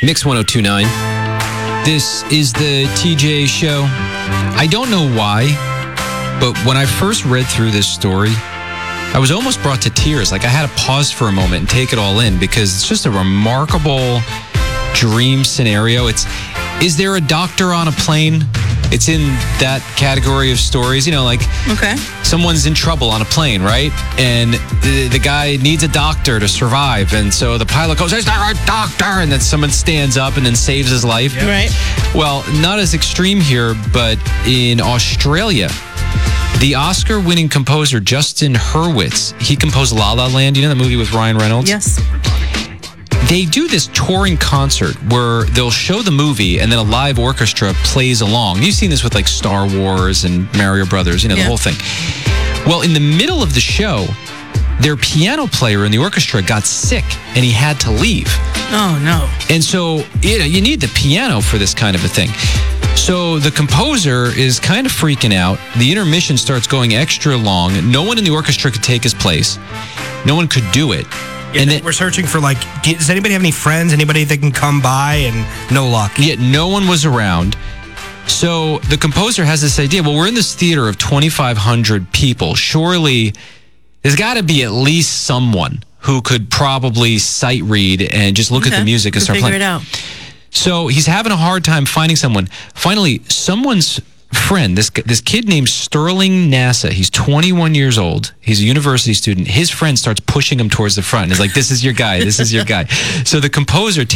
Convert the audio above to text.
Mix 1029. This is the TJ show. I don't know why, but when I first read through this story, I was almost brought to tears. Like I had to pause for a moment and take it all in because it's just a remarkable dream scenario. Is there a doctor on a plane? It's in that category of stories, like someone's in trouble on a plane, right? And the guy needs a doctor to survive. And so the pilot goes, "Is there a doctor?" And then someone stands up and then saves his life. Yep. Right. Well, not as extreme here, but in Australia, the Oscar-winning composer Justin Hurwitz, he composed La La Land. You know the movie with Ryan Reynolds? Yes. They do this touring concert where they'll show the movie and then a live orchestra plays along. You've seen this with like Star Wars and Mario Brothers, the whole thing. Well, in the middle of the show, their piano player in the orchestra got sick and he had to leave. Oh, no. And so, you need the piano for this kind of a thing. So the composer is kind of freaking out. The intermission starts going extra long. No one in the orchestra could take his place. No one could do it. Yeah, and then we're searching for does anybody have any friends? Anybody that can come by? And no luck. Yet no one was around. So the composer has this idea. Well, we're in this theater of 2,500 people. Surely there's got to be at least someone who could probably sight read and just look at the music and start figure playing. It out. So he's having a hard time finding someone. Finally, someone's friend, this kid named Sterling NASA, he's 21 years old. He's a university student. His friend starts pushing him towards the front and is like, "This is your guy. This is your guy." So the composer